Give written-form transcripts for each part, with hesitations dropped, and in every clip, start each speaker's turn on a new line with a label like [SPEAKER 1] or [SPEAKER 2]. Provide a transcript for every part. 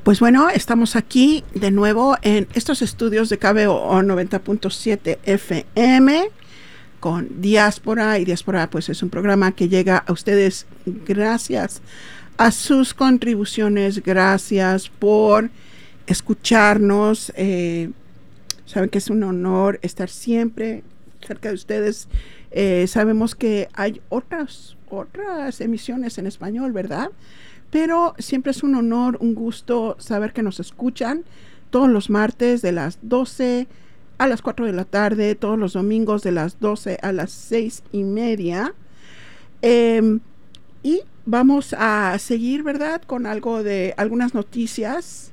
[SPEAKER 1] Pues bueno, estamos aquí de nuevo en estos estudios de KBOO 90.7 FM con Diáspora, y Diáspora pues es un programa que llega a ustedes gracias a sus contribuciones, gracias por escucharnos. Saben que es un honor estar siempre cerca de ustedes. Sabemos que hay otras emisiones en español, ¿verdad? Pero siempre es un honor, un gusto saber que nos escuchan todos los martes de las 12 a las 4 de la tarde, todos los domingos de las 12 a las 6:30. Y vamos a seguir, ¿verdad?, con algunas noticias,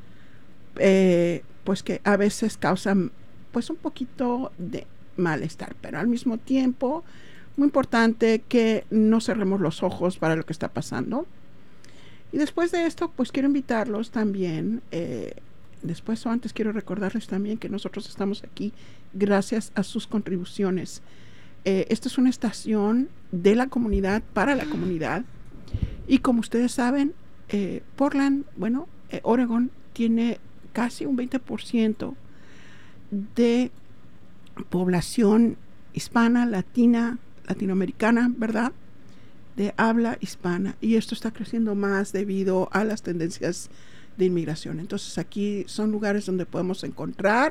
[SPEAKER 1] pues que a veces causan pues un poquito de malestar, pero al mismo tiempo muy importante que no cerremos los ojos para lo que está pasando. Y después de esto, pues quiero invitarlos también, después o antes quiero recordarles también que nosotros estamos aquí gracias a sus contribuciones. Esta es una estación de la comunidad, para la comunidad, y como ustedes saben, Portland, Oregon tiene casi un 20% de población hispana, latinoamericana, ¿verdad?, de habla hispana, y esto está creciendo más debido a las tendencias de inmigración. Entonces aquí son lugares donde podemos encontrar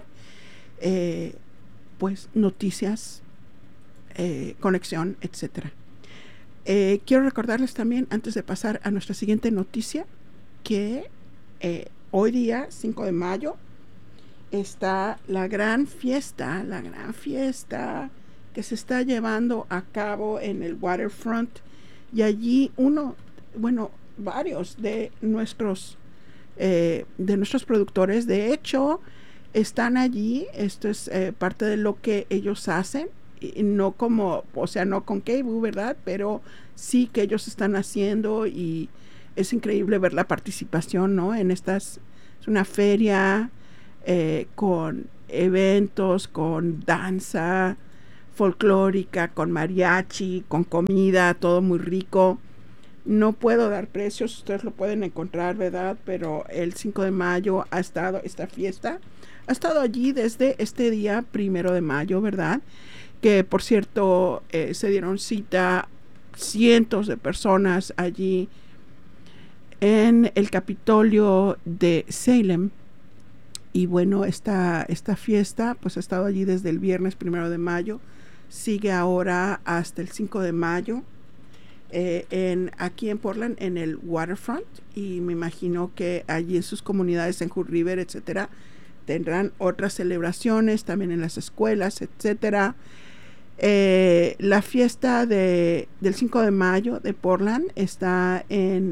[SPEAKER 1] pues noticias, conexión, etcétera. Quiero recordarles también, antes de pasar a nuestra siguiente noticia, que hoy día 5 de mayo está la gran fiesta que se está llevando a cabo en el Waterfront. Y allí varios de nuestros productores, de hecho, están allí. Esto es parte de lo que ellos hacen, y no con KBOO, ¿verdad? Pero sí que ellos están haciendo, y es increíble ver la participación, ¿no? Es una feria con eventos, con danza folclórica, con mariachi, con comida, todo muy rico. No puedo dar precios, ustedes lo pueden encontrar, ¿verdad? Pero el 5 de mayo esta fiesta ha estado allí desde este día 1 de mayo, ¿verdad? Que por cierto, se dieron cita cientos de personas allí en el Capitolio de Salem. Y bueno, esta fiesta pues ha estado allí desde el viernes 1 de mayo. Sigue ahora hasta el 5 de mayo aquí en Portland, en el Waterfront, y me imagino que allí en sus comunidades, en Hood River, etcétera, tendrán otras celebraciones también en las escuelas, etcétera. La fiesta del 5 de mayo de Portland está en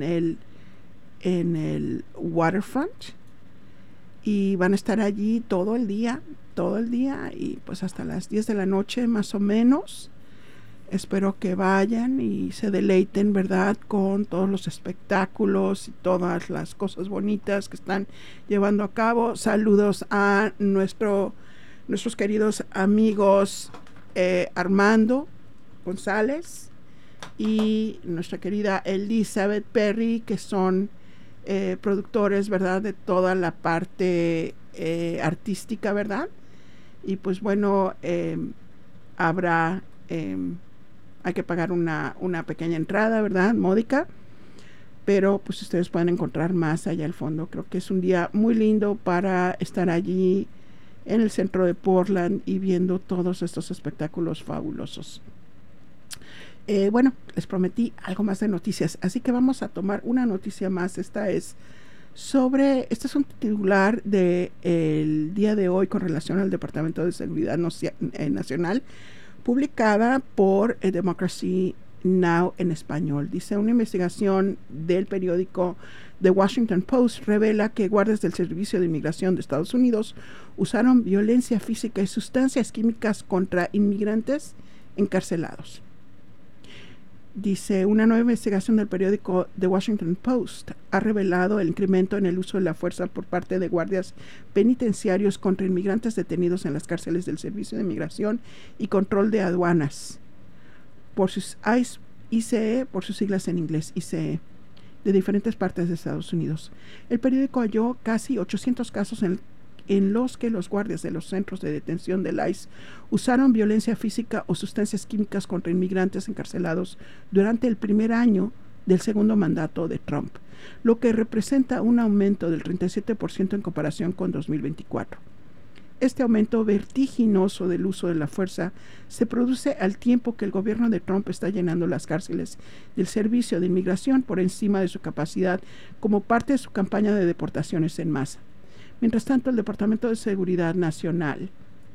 [SPEAKER 1] el Waterfront, y van a estar allí todo el día, y pues hasta las 10 de la noche más o menos. Espero que vayan y se deleiten, ¿verdad?, con todos los espectáculos y todas las cosas bonitas que están llevando a cabo. Saludos a nuestros queridos amigos Armando González y nuestra querida Elizabeth Perry, que son productores, ¿verdad?, de toda la parte artística, ¿verdad? Y pues bueno, hay que pagar una pequeña entrada, ¿verdad?, módica, pero pues ustedes pueden encontrar más allá al fondo. Creo que es un día muy lindo para estar allí en el centro de Portland y viendo todos estos espectáculos fabulosos. Les prometí algo más de noticias, así que vamos a tomar una noticia más. Este es un titular del día de hoy con relación al Departamento de Seguridad Nacional, publicada por Democracy Now! En español. Dice: una investigación del periódico The Washington Post revela que guardias del Servicio de Inmigración de Estados Unidos usaron violencia física y sustancias químicas contra inmigrantes encarcelados. Dice: una nueva investigación del periódico The Washington Post ha revelado el incremento en el uso de la fuerza por parte de guardias penitenciarios contra inmigrantes detenidos en las cárceles del Servicio de Inmigración y Control de Aduanas, por sus ICE, por sus siglas en inglés, ICE, de diferentes partes de Estados Unidos. El periódico halló casi 800 casos en los que los guardias de los centros de detención del ICE usaron violencia física o sustancias químicas contra inmigrantes encarcelados durante el primer año del segundo mandato de Trump, lo que representa un aumento del 37% en comparación con 2024. Este aumento vertiginoso del uso de la fuerza se produce al tiempo que el gobierno de Trump está llenando las cárceles del Servicio de Inmigración por encima de su capacidad como parte de su campaña de deportaciones en masa. Mientras tanto, el Departamento de Seguridad Nacional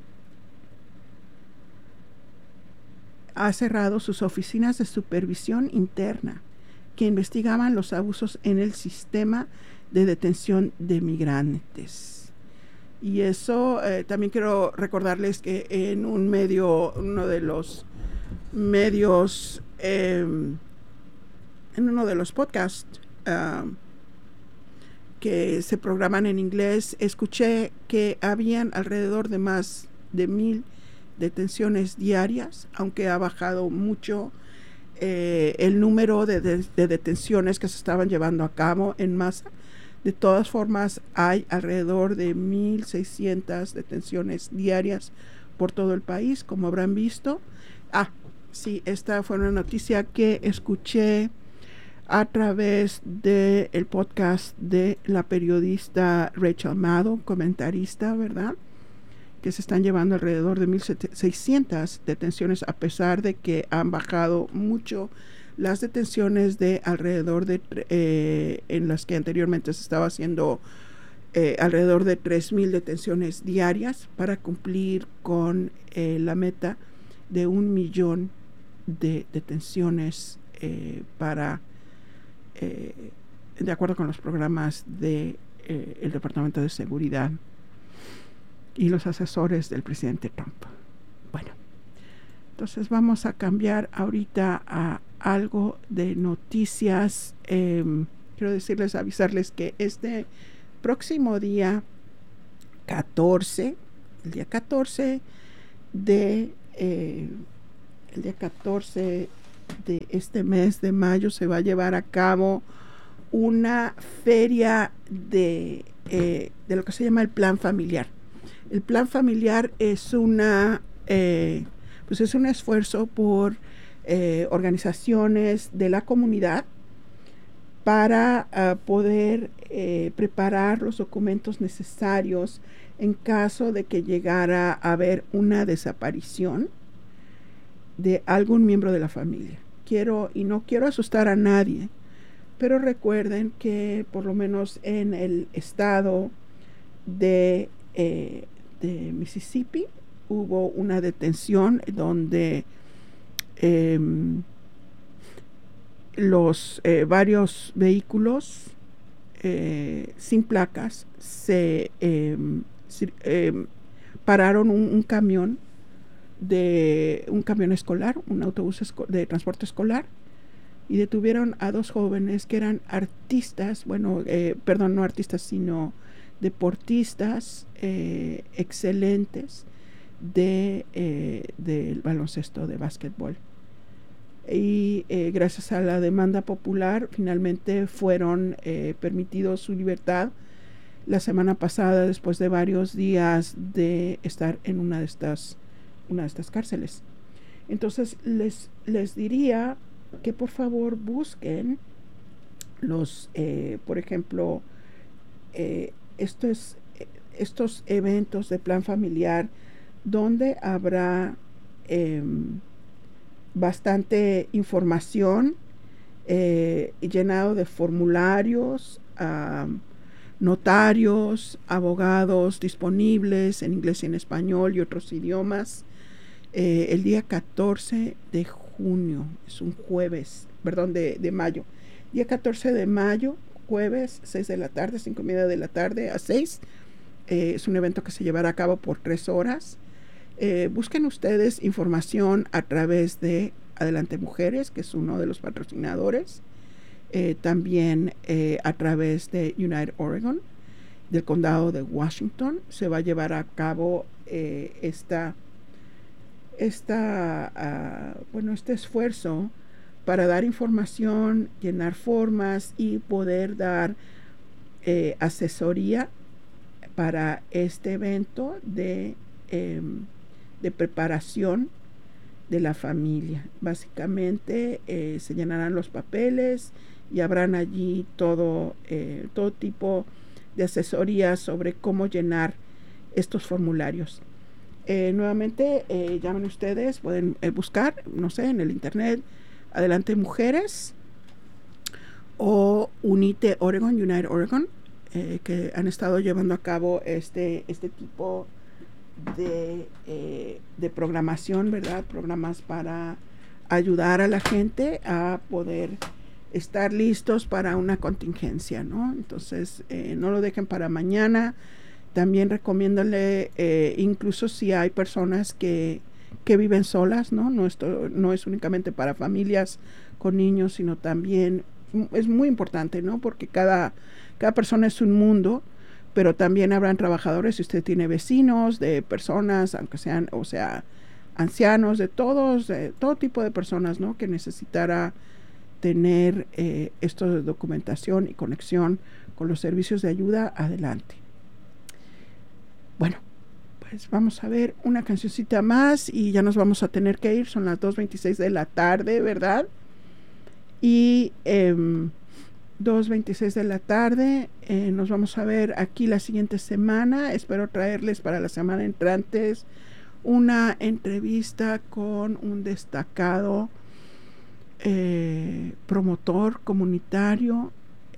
[SPEAKER 1] ha cerrado sus oficinas de supervisión interna que investigaban los abusos en el sistema de detención de migrantes. Y eso también quiero recordarles que en uno de los medios, en uno de los podcasts que se programan en inglés, escuché que habían alrededor de más de 1,000 detenciones diarias, aunque ha bajado mucho el número de detenciones que se estaban llevando a cabo en masa. De todas formas, hay alrededor de 1,600 detenciones diarias por todo el país, como habrán visto. Sí, esta fue una noticia que escuché a través del podcast de la periodista Rachel Maddow, comentarista, ¿verdad? Que se están llevando alrededor de 1,600 detenciones, a pesar de que han bajado mucho las detenciones de alrededor de, en las que anteriormente se estaba haciendo alrededor de 3,000 detenciones diarias para cumplir con la meta de 1,000,000 de detenciones de acuerdo con los programas de el Departamento de Seguridad y los asesores del presidente Trump. Bueno, entonces vamos a cambiar ahorita a algo de noticias. Quiero avisarles que este próximo día 14, el día 14 de este mes de mayo, se va a llevar a cabo una feria de lo que se llama el Plan Familiar. El Plan Familiar es es un esfuerzo por organizaciones de la comunidad para poder preparar los documentos necesarios en caso de que llegara a haber una desaparición de algún miembro de la familia. No quiero asustar a nadie, pero recuerden que por lo menos en el estado de Mississippi hubo una detención donde los varios vehículos sin placas pararon un camión escolar, un autobús de transporte escolar, y detuvieron a 2 jóvenes que eran artistas, no artistas, sino deportistas excelentes del baloncesto, de básquetbol. Y gracias a la demanda popular finalmente fueron permitidos su libertad la semana pasada, después de varios días de estar en una de estas cárceles. Entonces les diría que por favor busquen por ejemplo, estos eventos de plan familiar, donde habrá bastante información, llenado de formularios, notarios, abogados disponibles en inglés y en español y otros idiomas. El día 14 de junio, es un jueves, de mayo. Día 14 de mayo, jueves, 6 de la tarde, 5:30 de la tarde a 6. Es un evento que se llevará a cabo por 3 horas. Busquen ustedes información a través de Adelante Mujeres, que es uno de los patrocinadores. También a través de United Oregon, del condado de Washington, se va a llevar a cabo este esfuerzo para dar información, llenar formas y poder dar asesoría para este evento de preparación de la familia. Básicamente se llenarán los papeles y habrán allí todo tipo de asesoría sobre cómo llenar estos formularios. Nuevamente, llamen ustedes, pueden buscar, no sé, en el internet, Adelante Mujeres o Unite Oregon, Unite Oregon, que han estado llevando a cabo este tipo de programación, ¿verdad? Programas para ayudar a la gente a poder estar listos para una contingencia, ¿no? Entonces, no lo dejen para mañana. También recomiéndole, incluso si hay personas que viven solas, ¿no? Esto no es únicamente para familias con niños, sino también es muy importante, ¿no? Porque cada persona es un mundo, pero también habrán trabajadores. Si usted tiene vecinos, de personas, aunque sean, o sea, ancianos, de todo tipo de personas, ¿no? Que necesitará tener esto de documentación y conexión con los servicios de ayuda, adelante. Bueno, pues vamos a ver una cancioncita más y ya nos vamos a tener que ir. Son las 2:26 de la tarde, ¿verdad? Y 2:26 de la tarde, nos vamos a ver aquí la siguiente semana. Espero traerles para la semana entrante una entrevista con un destacado promotor comunitario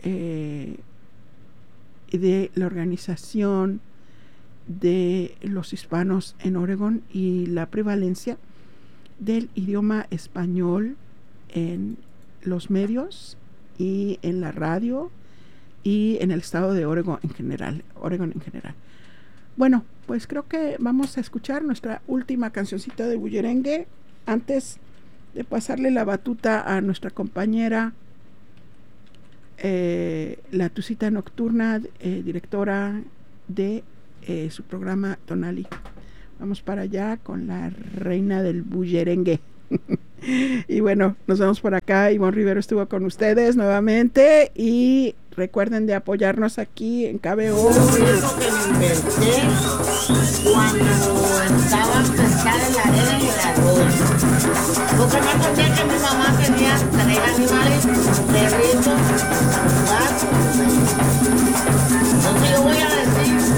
[SPEAKER 1] de la organización de los hispanos en Oregon y la prevalencia del idioma español en los medios y en la radio y en el estado de Oregon en general. Bueno, pues creo que vamos a escuchar nuestra última cancioncita de bullerengue antes de pasarle la batuta a nuestra compañera la Tucita Nocturna, directora de su programa Tonali. Vamos para allá con la reina del bullerengue. Y bueno, nos vemos por acá. Ivonne Rivero estuvo con ustedes nuevamente y recuerden de apoyarnos aquí en KBO.
[SPEAKER 2] Cuando